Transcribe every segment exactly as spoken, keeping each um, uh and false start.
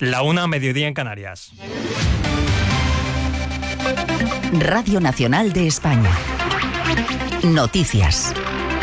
La una, mediodía en Canarias. Radio Nacional de España. Noticias.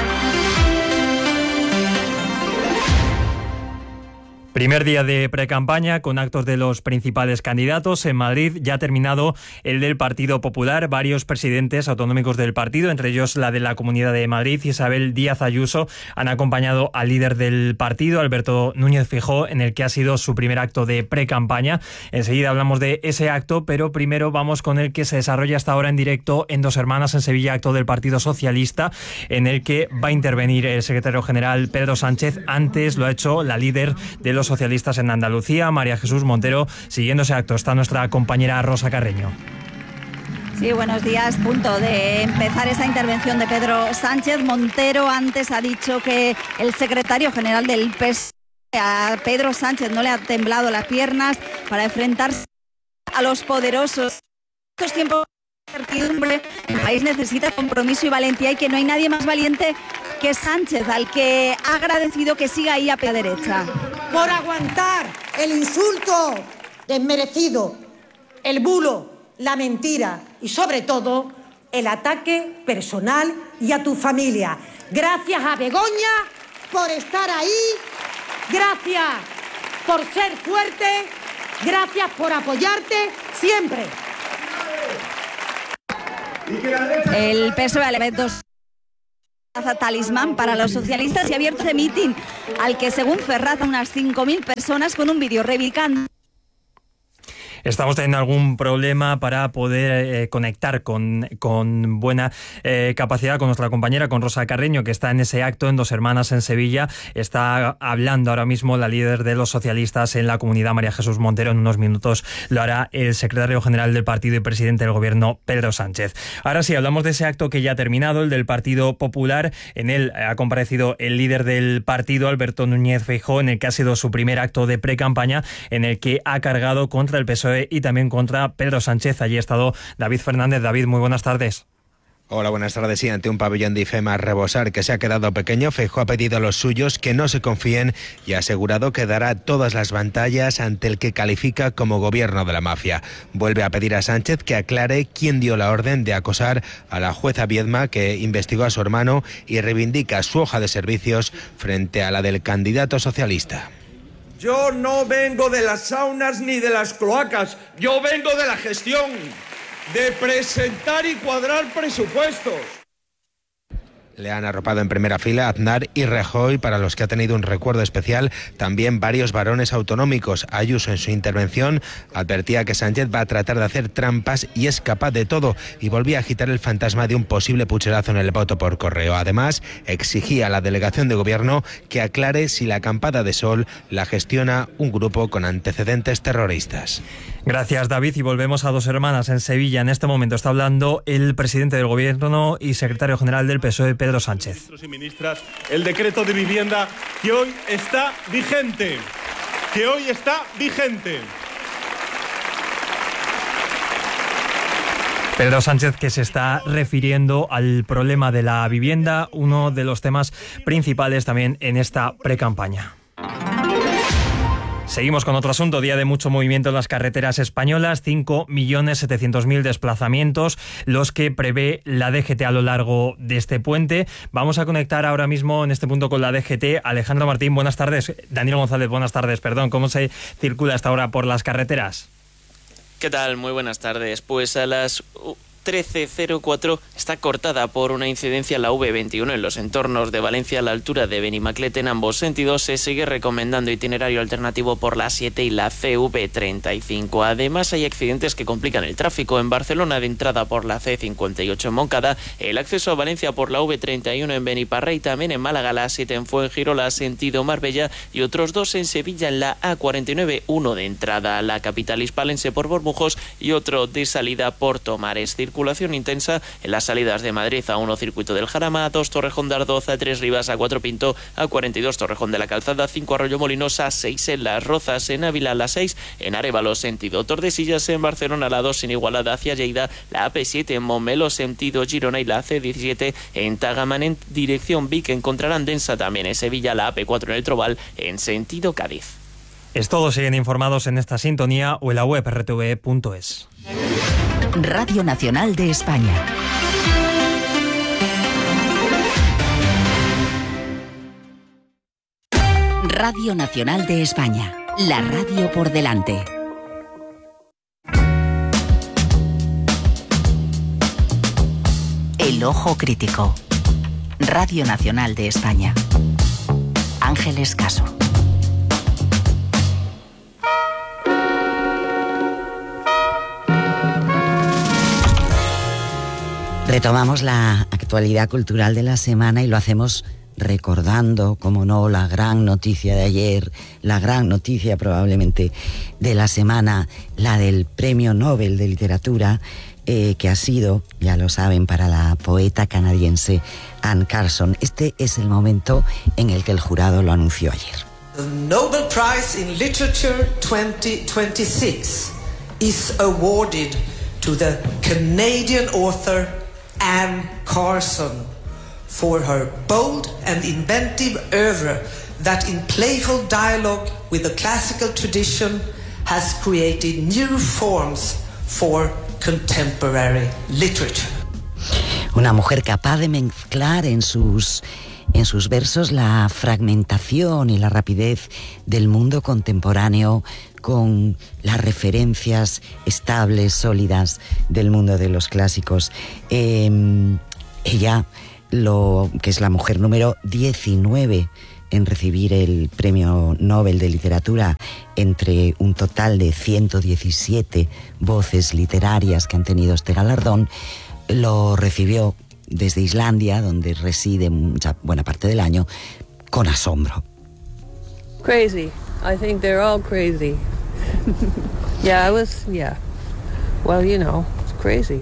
Primer día de precampaña con actos de los principales candidatos. En Madrid ya ha terminado el del Partido Popular. Varios presidentes autonómicos del partido, entre ellos la de la Comunidad de Madrid, Isabel Díaz Ayuso, han acompañado al líder del partido, Alberto Núñez Feijóo, en el que ha sido su primer acto de precampaña. Enseguida hablamos de ese acto, pero primero vamos con el que se desarrolla hasta ahora en directo en Dos Hermanas, en Sevilla, acto del Partido Socialista, en el que va a intervenir el secretario general Pedro Sánchez. Antes lo ha hecho la líder de los socialistas en Andalucía, María Jesús Montero. Siguiendo ese acto está nuestra compañera Rosa Carreño. Sí, buenos días. Punto de empezar esa intervención de Pedro Sánchez. Montero antes ha dicho que el secretario general del P S O E, a Pedro Sánchez, no le ha temblado las piernas para enfrentarse a los poderosos. En estos tiempos de incertidumbre, el país necesita compromiso y valentía, y que no hay nadie más valiente que Sánchez, al que ha agradecido que siga ahí a pie derecha. Por aguantar el insulto desmerecido, el bulo, la mentira y sobre todo el ataque personal y a tu familia. Gracias a Begoña por estar ahí, gracias por ser fuerte, gracias por apoyarte siempre. El P S O E elementos talismán para los socialistas y ha abierto ese mitin al que, según Ferraz, unas cinco mil personas con un vídeo reivindicando. Estamos teniendo algún problema para poder eh, conectar con, con buena eh, capacidad con nuestra compañera, con Rosa Carreño, que está en ese acto en Dos Hermanas en Sevilla. Está hablando ahora mismo la líder de los socialistas en la comunidad, María Jesús Montero. En unos minutos lo hará el secretario general del partido y presidente del gobierno, Pedro Sánchez. Ahora sí, hablamos de ese acto que ya ha terminado, el del Partido Popular. En él ha comparecido el líder del partido, Alberto Núñez Feijóo, en el que ha sido su primer acto de precampaña, en el que ha cargado contra el P S O E y también contra Pedro Sánchez. Allí ha estado David Fernández. David, muy buenas tardes. Hola, buenas tardes. Sí, ante un pabellón de IFEMA a rebosar que se ha quedado pequeño, Feijóo ha pedido a los suyos que no se confíen y ha asegurado que dará todas las batallas ante el que califica como gobierno de la mafia. Vuelve a pedir a Sánchez que aclare quién dio la orden de acosar a la jueza Viedma, que investigó a su hermano, y reivindica su hoja de servicios frente a la del candidato socialista. Yo no vengo de las saunas ni de las cloacas, yo vengo de la gestión, de presentar y cuadrar presupuestos. Le han arropado en primera fila Aznar y Rajoy, para los que ha tenido un recuerdo especial también varios varones autonómicos. Ayuso, en su intervención, advertía que Sánchez va a tratar de hacer trampas y es capaz de todo, y volvía a agitar el fantasma de un posible pucherazo en el voto por correo. Además, exigía a la delegación de gobierno que aclare si la acampada de Sol la gestiona un grupo con antecedentes terroristas. Gracias, David, y volvemos a Dos Hermanas en Sevilla. En este momento está hablando el presidente del gobierno y secretario general del P S O E, Pedro Sánchez. Ministros y ministras, el decreto de vivienda que hoy está vigente, que hoy está vigente. Pedro Sánchez, que se está refiriendo al problema de la vivienda, uno de los temas principales también en esta precampaña. Seguimos con otro asunto. Día de mucho movimiento en las carreteras españolas. cinco millones setecientos mil desplazamientos los que prevé la D G T a lo largo de este puente. Vamos a conectar ahora mismo en este punto con la D G T. Alejandro Martín, buenas tardes. Daniel González, buenas tardes. Perdón, ¿cómo se circula hasta ahora por las carreteras? ¿Qué tal? Muy buenas tardes. Pues a las trece cero cuatro está cortada por una incidencia en la V veintiuno en los entornos de Valencia a la altura de Benimaclet. En ambos sentidos se sigue recomendando itinerario alternativo por la siete y la C V treinta y cinco. Además, hay accidentes que complican el tráfico en Barcelona de entrada por la C cincuenta y ocho en Moncada, el acceso a Valencia por la V treinta y uno en Beniparré, y también en Málaga la siete en Fuengirola sentido Marbella, y otros dos en Sevilla en la A cuarenta y nueve, uno de entrada a la capital hispalense por Bormujos y otro de salida por Tomares. Circulación intensa en las salidas de Madrid: A uno Circuito del Jarama, A dos Torrejón de Ardoz, A tres Rivas, A cuatro Pinto, A cuarenta y dos Torrejón de la Calzada, A cinco Arroyo Molinos, A seis en Las Rozas, en Ávila la seis, en Arévalo sentido Tordesillas, en Barcelona la dos en Igualada hacia Lleida, la A P siete en Montmeló sentido Girona y la A C diecisiete en Tagaman en dirección Vic. Encontrarán densa también en Sevilla la A P cuatro en el Trobal en sentido Cádiz. Es todo, siguen informados en esta sintonía o en la web r t v punto es. Radio Nacional de España. Radio Nacional de España. La radio por delante. El ojo crítico. Radio Nacional de España. Ángeles Caso. Retomamos la actualidad cultural de la semana y lo hacemos recordando, como no, la gran noticia de ayer, la gran noticia probablemente de la semana, la del Premio Nobel de Literatura, eh, que ha sido, ya lo saben, para la poeta canadiense Anne Carson. Este es el momento en el que el jurado lo anunció ayer. The Nobel Prize in Literature twenty twenty-six is awarded to the Canadian author Anne Carson for her bold and inventive oeuvre that in playful dialogue with the classical tradition has created new forms for contemporary literature. Una mujer capaz de mezclar en sus, en sus versos la fragmentación y la rapidez del mundo contemporáneo con las referencias estables, sólidas del mundo de los clásicos. Eh, ella, lo, que es la mujer número diecinueve en recibir el Premio Nobel de Literatura entre un total de ciento diecisiete voces literarias que han tenido este galardón, lo recibió desde Islandia, donde reside mucha buena parte del año, con asombro. Crazy. I think they're all crazy. Yeah, I was, yeah. Well, you know, it's crazy.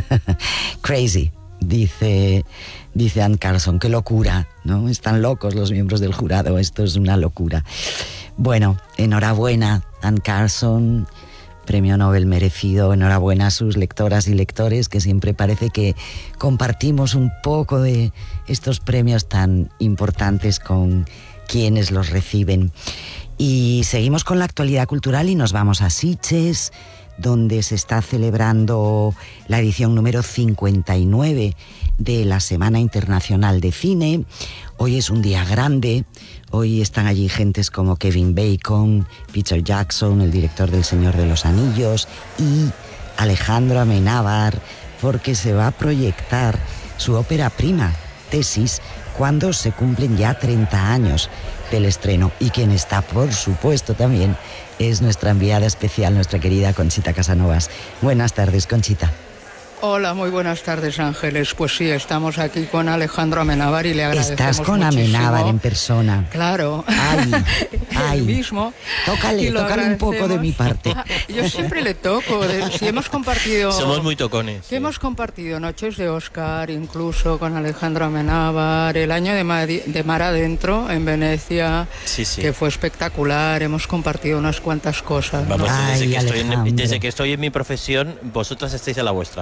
Crazy, dice, dice Anne Carson. Qué locura, ¿no? Están locos los miembros del jurado, esto es una locura. Bueno, enhorabuena, Anne Carson, Premio Nobel merecido. Enhorabuena a sus lectoras y lectores, que siempre parece que compartimos un poco de estos premios tan importantes con quienes los reciben. Y seguimos con la actualidad cultural y nos vamos a Sitges, donde se está celebrando la edición número cincuenta y nueve de la Semana Internacional de Cine. Hoy es un día grande, hoy están allí gentes como Kevin Bacon, Peter Jackson, el director del Señor de los Anillos, y Alejandro Amenábar, porque se va a proyectar su ópera prima, Tesis, cuando se cumplen ya treinta años del estreno. Y quien está, por supuesto, también es nuestra enviada especial, nuestra querida Conchita Casanovas. Buenas tardes, Conchita. Hola, muy buenas tardes, Ángeles. Pues sí, estamos aquí con Alejandro Amenábar y le agradecemos muchísimo. Estás con muchísimo. Amenábar en persona. Claro. Ay, ay. El mismo. Tócale, tócale un poco de mi parte. Yo siempre le toco. De, si hemos compartido... Somos muy tocones. Sí. Hemos compartido noches de Oscar, incluso con Alejandro Amenábar, el año de, Mar, de Mar Adentro en Venecia, sí, sí. que fue espectacular. Hemos compartido unas cuantas cosas. Vamos, ¿no? desde, Ay, que estoy en, desde que estoy en mi profesión, vosotras estáis a la vuestra.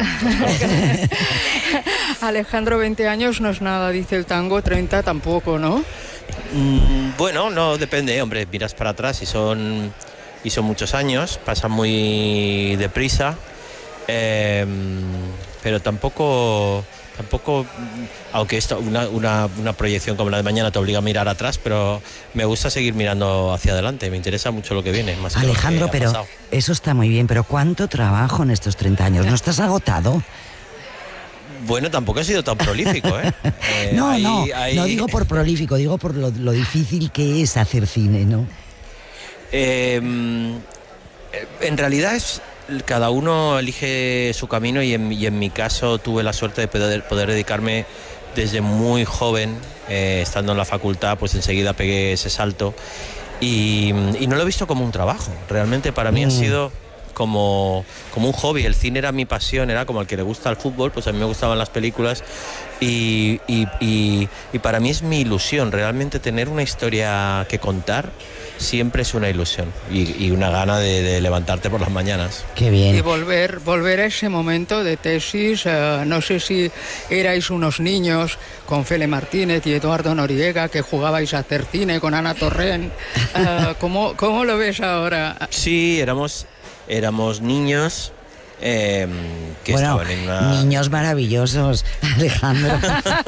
Alejandro, veinte años no es nada, dice el tango, treinta tampoco, ¿no? Mm, bueno, no, depende, hombre, miras para atrás y son, y son muchos años, pasan muy deprisa, eh, pero tampoco, tampoco, aunque esto, una, una, una proyección como la de mañana te obliga a mirar atrás, pero me gusta seguir mirando hacia adelante, me interesa mucho lo que viene. Más Alejandro, que pero pasado. Eso está muy bien, pero ¿cuánto trabajo en estos treinta años? ¿No estás agotado? Bueno, tampoco he sido tan prolífico, ¿eh? eh no, ahí, no, ahí... no digo por prolífico, digo por lo, lo difícil que es hacer cine, ¿no? Eh, en realidad es cada uno elige su camino y en, y en mi caso tuve la suerte de poder, poder dedicarme desde muy joven, eh, estando en la facultad, pues enseguida pegué ese salto y, y no lo he visto como un trabajo, realmente para mí mm. ha sido... Como, como un hobby. El cine era mi pasión, era como al que le gusta el fútbol, pues a mí me gustaban las películas Y, y, y, y para mí es mi ilusión, realmente tener una historia que contar siempre es una ilusión y, y una gana de, de levantarte por las mañanas. Qué bien. Y volver, volver a ese momento de tesis, uh, no sé si erais unos niños con Fele Martínez y Eduardo Noriega, que jugabais a hacer cine con Ana Torrent. Uh, ¿cómo, ¿Cómo lo ves ahora? Sí, éramos, éramos niños. Eh, que bueno, estaban en una... niños maravillosos, Alejandro.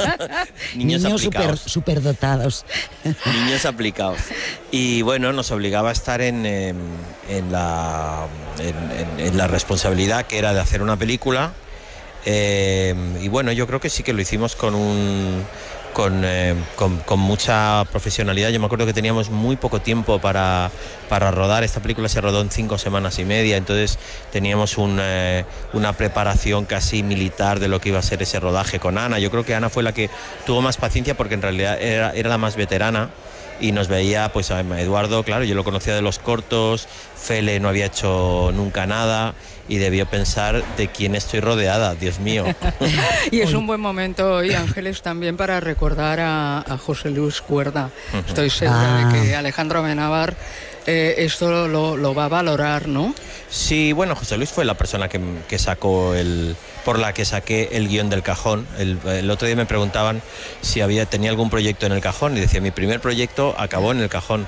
niños niños super, aplicados. superdotados. Niños aplicados. Y bueno, nos obligaba a estar en, en, en, la, en, en, en la responsabilidad que era de hacer una película. Eh, y bueno, yo creo que sí que lo hicimos con un... Con, eh, con, con mucha profesionalidad. Yo me acuerdo que teníamos muy poco tiempo para, para rodar. Esta película se rodó en cinco semanas y media, entonces teníamos un, eh, una preparación casi militar de lo que iba a ser ese rodaje con Ana. Yo creo que Ana fue la que tuvo más paciencia porque en realidad era, era la más veterana y nos veía, pues a Eduardo, claro, yo lo conocía de los cortos, Fele no había hecho nunca nada y debió pensar de quién estoy rodeada, Dios mío. Y es un buen momento hoy, Ángeles, también para recordar a, a José Luis Cuerda. Uh-huh. Estoy segura ah. de que Alejandro Amenábar eh, esto lo, lo va a valorar, ¿no? Sí, bueno, José Luis fue la persona que, que sacó el... por la que saqué el guión del cajón. El, el otro día me preguntaban si había, tenía algún proyecto en el cajón y decía, mi primer proyecto acabó en el cajón.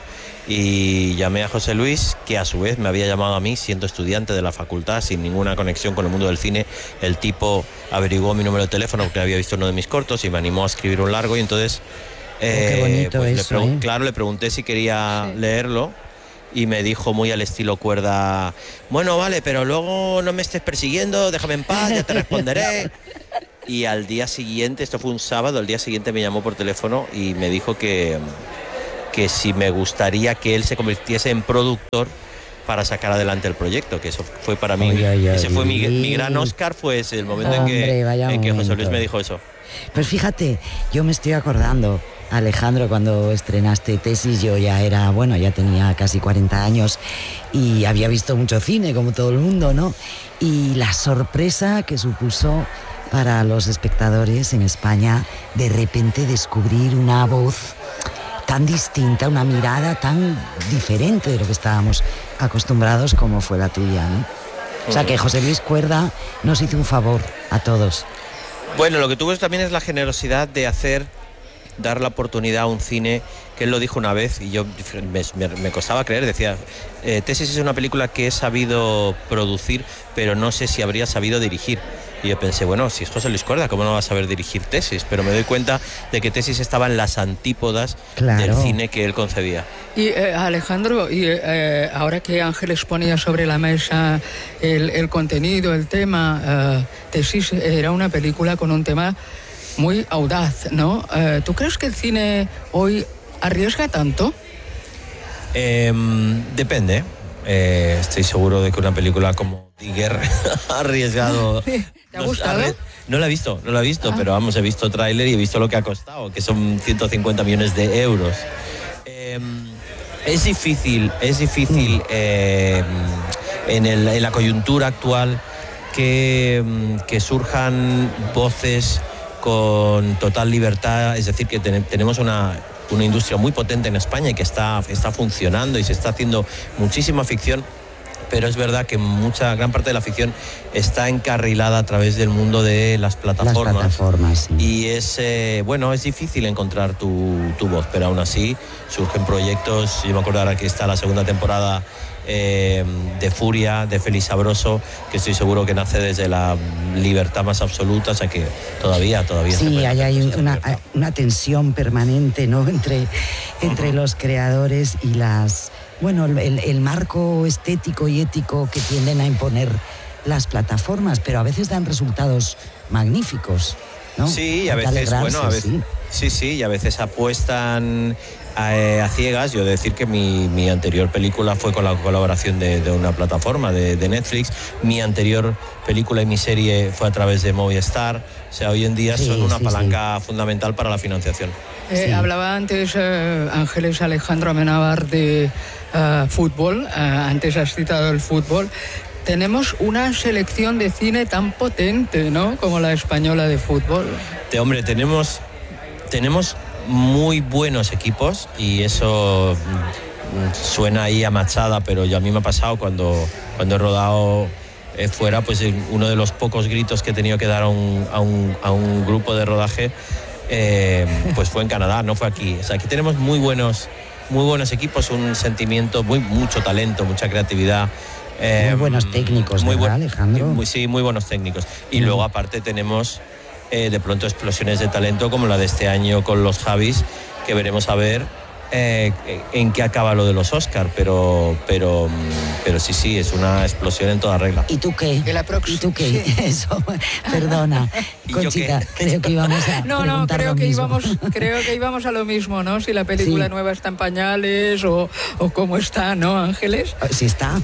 Y llamé a José Luis, que a su vez me había llamado a mí siendo estudiante de la facultad, sin ninguna conexión con el mundo del cine. El tipo averiguó mi número de teléfono porque había visto uno de mis cortos y me animó a escribir un largo y entonces eh, oh, qué bonito pues eso, le pregun- ¿eh? claro, le pregunté si quería sí. leerlo. Y me dijo muy al estilo Cuerda, bueno, vale, pero luego no me estés persiguiendo, déjame en paz, ya te responderé. Y al día siguiente, esto fue un sábado, al día siguiente me llamó por teléfono y me dijo que, que si me gustaría que él se convirtiese en productor para sacar adelante el proyecto, que eso fue para mí, ay, ay, ese ay, fue mi, mi gran Oscar, fue ese, el momento Hombre, en que, en que José Luis me dijo eso. Pues fíjate, yo me estoy acordando, Alejandro, cuando estrenaste Tesis, yo ya era, bueno, ya tenía casi cuarenta años y había visto mucho cine, como todo el mundo, ¿no? Y la sorpresa que supuso para los espectadores en España de repente descubrir una voz tan distinta, una mirada tan diferente de lo que estábamos acostumbrados como fue la tuya, ¿no? O sea que José Luis Cuerda nos hizo un favor a todos. Bueno, lo que tuvo también es la generosidad de hacer, dar la oportunidad a un cine, que él lo dijo una vez y yo me, me, me costaba creer, decía, eh, Tesis es una película que he sabido producir, pero no sé si habría sabido dirigir. Y yo pensé, bueno, si es José Luis Cuerda, ¿cómo no va a saber dirigir Tesis? Pero me doy cuenta de que Tesis estaba en las antípodas claro. del cine que él concebía. Y eh, Alejandro, y eh, ahora que Ángeles ponía sobre la mesa el, el contenido, el tema, eh, Tesis era una película con un tema muy audaz, ¿no? Eh, ¿Tú crees que el cine hoy arriesga tanto? Eh, depende. Eh, estoy seguro de que una película como Tiger ha arriesgado. ¿Te ha gustado? Arri- no la he visto, no la he visto, ah. pero vamos, he visto tráiler y he visto lo que ha costado, que son ciento cincuenta millones de euros. Eh, es difícil, es difícil eh, en, el, en la coyuntura actual que, que surjan voces con total libertad, es decir, que ten, tenemos una, una industria muy potente en España y que está, está funcionando y se está haciendo muchísima ficción, pero es verdad que mucha, gran parte de la ficción está encarrilada a través del mundo de las plataformas. Las plataformas, sí. Y es, eh, bueno, es difícil encontrar tu, tu voz, pero aún así surgen proyectos. Yo me acuerdo ahora que está la segunda temporada Eh, de Furia, de Félix Sabroso, que estoy seguro que nace desde la libertad más absoluta, o sea que todavía, todavía... Sí, hay, hay una, una tensión permanente, ¿no?, entre, entre uh-huh. los creadores y las... Bueno, el, el marco estético y ético que tienden a imponer las plataformas, pero a veces dan resultados magníficos, ¿no? Sí, y a veces, bueno, a veces... Sí. sí, sí, y a veces apuestan... A, a ciegas. Yo he de decir que mi, mi anterior película fue con la colaboración de, de una plataforma de, de Netflix. Mi anterior película y mi serie fue a través de Movistar. O sea, hoy en día sí, son una sí, palanca sí. fundamental para la financiación. Eh, sí. Hablaba antes eh, Ángeles Alejandro Amenábar de uh, fútbol. Uh, antes has citado el fútbol. tenemos una selección de cine tan potente, ¿no? Como la española de fútbol. De, hombre, tenemos, tenemos muy buenos equipos y eso suena ahí a machada, pero yo, a mí me ha pasado cuando, cuando he rodado eh, fuera, pues uno de los pocos gritos que he tenido que dar a un, a un, a un grupo de rodaje, eh, pues fue en Canadá, no fue aquí. O sea, aquí tenemos muy buenos, muy buenos equipos, un sentimiento, muy, mucho talento, mucha creatividad. Eh, muy buenos técnicos, muy ¿verdad, buen, Alejandro? Muy, sí, muy buenos técnicos. Y mm. luego aparte tenemos eh, de pronto explosiones de talento como la de este año con los Javis, que veremos a ver eh, en qué acaba lo de los Oscar, pero, pero, pero sí, sí, es una explosión en toda regla. ¿Y tú qué? ¿Y, la ¿Y tú qué? Sí. Eso, perdona, Conchita, creo que íbamos a No, no, creo que, íbamos, creo que íbamos a lo mismo, ¿no? Si la película sí. nueva está en pañales o, o cómo está, ¿no, Ángeles? Sí está.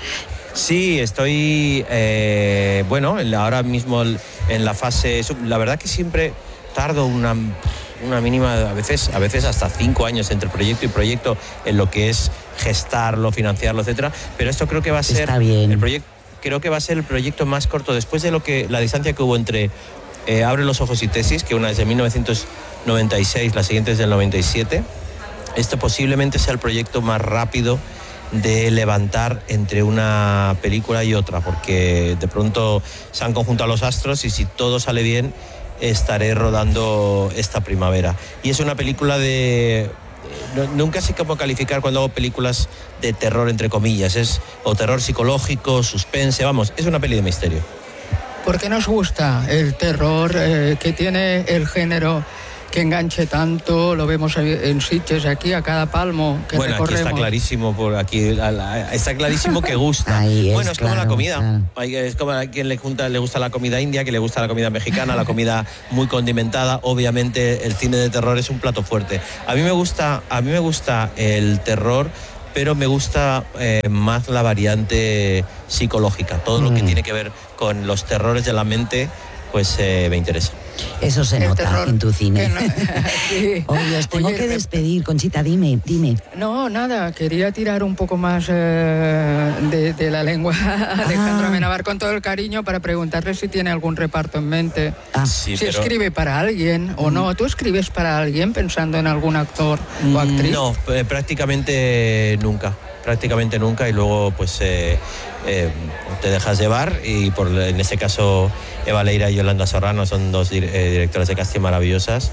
Sí, estoy, eh, bueno, ahora mismo en la fase, la verdad que siempre tardo una, una mínima, a veces, a veces hasta cinco años entre proyecto y proyecto en lo que es gestarlo, financiarlo, etcétera, pero esto creo que va a ser Está bien. el proyecto, creo que va a ser el proyecto más corto después de lo que, la distancia que hubo entre eh, Abre los ojos y Tesis, que una es de mil novecientos noventa y seis, la siguiente es del noventa y siete, esto posiblemente sea el proyecto más rápido de levantar entre una película y otra, porque de pronto se han conjuntado los astros y si todo sale bien estaré rodando esta primavera. Y es una película de... No, nunca sé cómo calificar cuando hago películas de terror, entre comillas, es o terror psicológico, suspense, vamos, es una peli de misterio. ¿Por qué nos gusta el terror eh, que tiene el género que enganche tanto? Lo vemos en Sitges, aquí a cada palmo que bueno, recorremos. Aquí está clarísimo, por aquí está clarísimo que gusta. Ahí es, bueno, es claro, como la comida. Claro. Es como a quien le, junta, le gusta la comida india, que le gusta la comida mexicana, la comida muy condimentada. Obviamente el cine de terror es un plato fuerte. A mí me gusta, a mí me gusta el terror, pero me gusta eh, más la variante psicológica. Todo mm. lo que tiene que ver con los terrores de la mente, pues eh, me interesa. Eso se el nota terror, en tu cine. No, sí. Oye, os tengo Oye, que despedir, Conchita, dime, dime. No, nada, quería tirar un poco más eh, de, de la lengua a Alejandro Amenábar con todo el cariño para preguntarle si tiene algún reparto en mente. Ah. Sí, si pero... escribe para alguien o no. ¿Tú escribes para alguien pensando en algún actor o actriz? No, eh, prácticamente nunca. prácticamente nunca y luego pues eh, eh, te dejas llevar y por, en este caso Eva Leira y Yolanda Serrano son dos dir- eh, directoras de casting maravillosas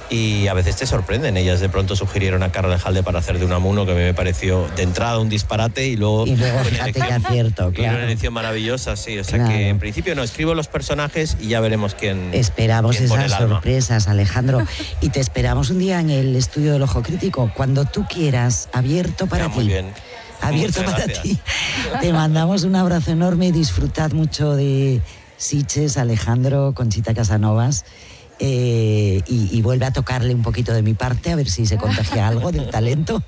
y a veces te sorprenden. Ellas de pronto sugirieron a Carla Aljalde para hacer de Unamuno, que a mí me pareció de entrada un disparate y luego, y luego fíjate que acierto, claro. una elección maravillosa, sí, o sea claro. que en principio no, escribo los personajes y ya veremos quién esperamos quién esas sorpresas, Alejandro, y te esperamos un día en el estudio del Ojo Crítico, cuando tú quieras, abierto para ya, ti. Muy bien. Abierto Muchas para gracias. ti. Te mandamos un abrazo enorme, disfrutad mucho de Sitges, Alejandro, Conchita Casanovas, eh, y, y vuelve a tocarle un poquito de mi parte, a ver si se contagia algo del talento.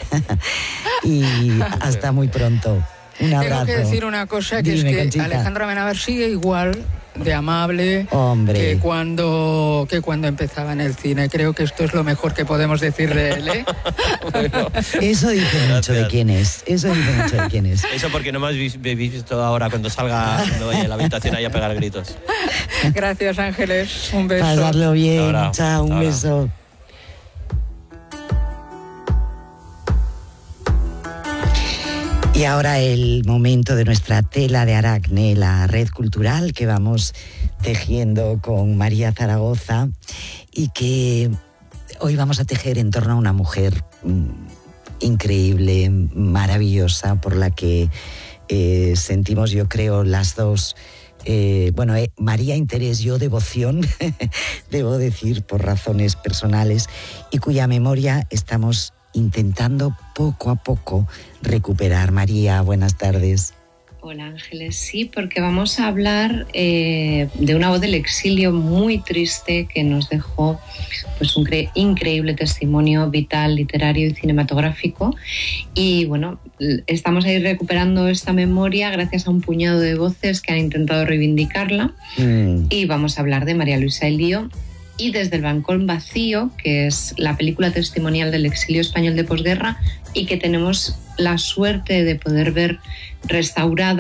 Y hasta muy pronto. Un abrazo. Tengo que decir una cosa, que Dime, es que Conchita. Alejandro Amenábar sigue igual de amable Hombre. que cuando que cuando empezaba en el cine. Creo que esto es lo mejor que podemos decir de él, ¿eh? Bueno, eso dice gracias. mucho de quién es. Eso dice mucho de quién es. Eso porque no me habéis visto ahora cuando salga, cuando vaya a la habitación ahí a pegar gritos. Gracias, Ángeles. Un beso. Pasarlo bien. Ahora, Chao, un ahora. beso. Y ahora el momento de nuestra tela de Aracne, la red cultural que vamos tejiendo con María Zaragoza y que hoy vamos a tejer en torno a una mujer mm, increíble, maravillosa, por la que eh, sentimos, yo creo, las dos, eh, bueno, eh, María interés, yo devoción, debo decir, por razones personales, y cuya memoria estamos intentando poco a poco recuperar. María, buenas tardes. Hola Ángeles, sí, porque vamos a hablar eh, de una voz del exilio muy triste que nos dejó pues un cre- increíble testimonio vital, literario y cinematográfico. Y bueno, estamos ahí recuperando esta memoria gracias a un puñado de voces que han intentado reivindicarla. Mm. Y vamos a hablar de María Luisa Elío y Desde el balcón vacío, que es la película testimonial del exilio español de posguerra y que tenemos la suerte de poder ver restaurada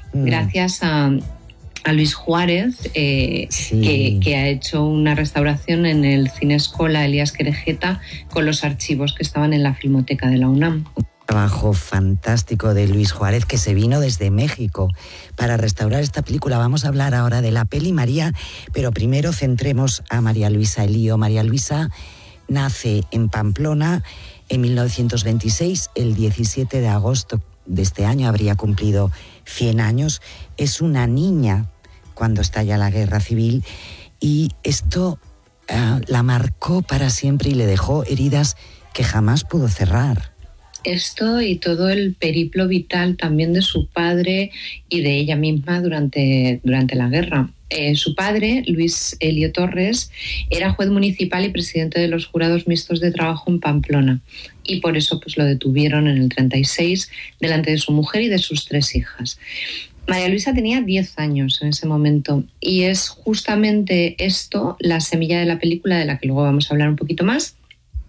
mm. gracias a, a Luis Juárez, eh, sí. que, que ha hecho una restauración en el Cine Escola Elías Querejeta con los archivos que estaban en la Filmoteca de la UNAM. Trabajo fantástico de Luis Juárez, que se vino desde México para restaurar esta película. Vamos a hablar ahora de la peli María, pero primero centremos a María Luisa Elío. María Luisa nace en Pamplona en mil novecientos veintiséis, el diecisiete de agosto de este año habría cumplido cien años. Es una niña cuando estalla la guerra civil y esto uh, la marcó para siempre y le dejó heridas que jamás pudo cerrar. Esto y todo el periplo vital también de su padre y de ella misma durante, durante la guerra. Eh, su padre, Luis Elío Torres, era juez municipal y presidente de los jurados mixtos de trabajo en Pamplona, y por eso pues, lo detuvieron en el treinta y seis delante de su mujer y de sus tres hijas. María Luisa tenía diez años en ese momento, y es justamente esto la semilla de la película, de la que luego vamos a hablar un poquito más.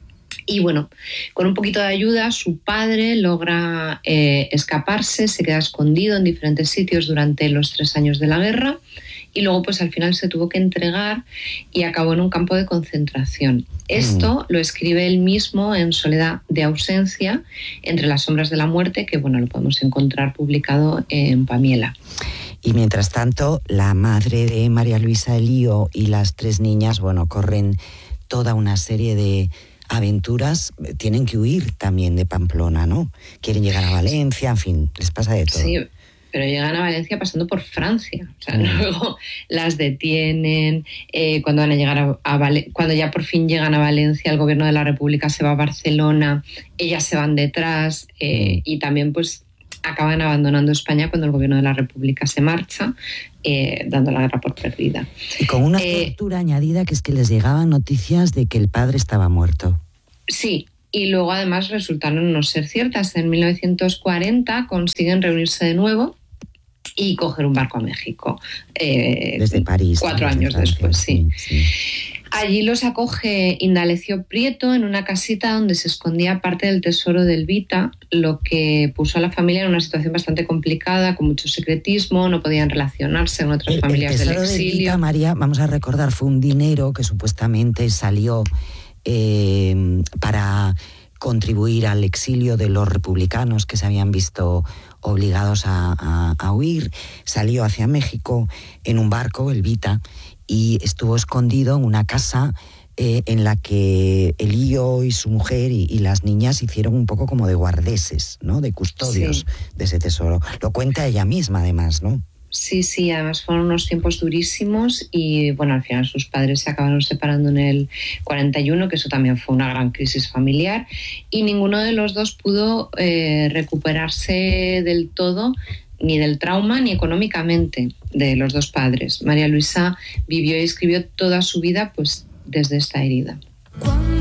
Y bueno, con un poquito de ayuda, su padre logra eh, escaparse, se queda escondido en diferentes sitios durante los tres años de la guerra, y luego pues al final se tuvo que entregar y acabó en un campo de concentración. Esto mm. lo escribe él mismo en Soledad de ausencia, entre las sombras de la muerte, que bueno, lo podemos encontrar publicado en Pamiela. Y mientras tanto, la madre de María Luisa Elío y las tres niñas, bueno, corren toda una serie de aventuras, tienen que huir también de Pamplona, ¿no? Quieren llegar a Valencia, en fin, les pasa de todo. Sí, pero llegan a Valencia pasando por Francia. O sea, mm. luego las detienen, eh, cuando van a llegar a, a Val- cuando ya por fin llegan a Valencia, el gobierno de la República se va a Barcelona, ellas se van detrás, eh, mm. y también pues acaban abandonando España cuando el gobierno de la República se marcha, eh, dando la guerra por perdida. Y con una eh, tortura añadida, que es que les llegaban noticias de que el padre estaba muerto. Sí, y luego además resultaron no ser ciertas. En mil novecientos cuarenta consiguen reunirse de nuevo y coger un barco a México. Eh, desde París. Cuatro años Francia, después, sí. sí. Allí los acoge Indalecio Prieto en una casita donde se escondía parte del tesoro del Vita, lo que puso a la familia en una situación bastante complicada, con mucho secretismo, no podían relacionarse con otras el, familias el del tesoro exilio. Del Vita, María, vamos a recordar, fue un dinero que supuestamente salió eh, para contribuir al exilio de los republicanos que se habían visto obligados a, a, a huir. Salió hacia México en un barco, el Vita, y estuvo escondido en una casa eh, en la que Elío y su mujer y, y las niñas hicieron un poco como de guardeses, ¿no? De custodios sí. de ese tesoro. Lo cuenta ella misma, además, ¿no? Sí, sí, además fueron unos tiempos durísimos y, bueno, al final sus padres se acabaron separando en el cuarenta y uno, que eso también fue una gran crisis familiar, y ninguno de los dos pudo eh, recuperarse del todo, ni del trauma ni económicamente, de los dos padres. María Luisa vivió y escribió toda su vida pues desde esta herida.